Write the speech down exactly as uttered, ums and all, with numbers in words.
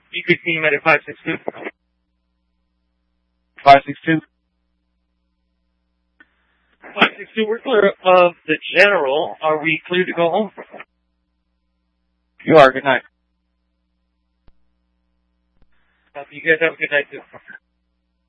You could see him at a five six two. five six two? five six two, we're clear of the general. Are we clear to go home? You are. Good night. You guys have a good night, too.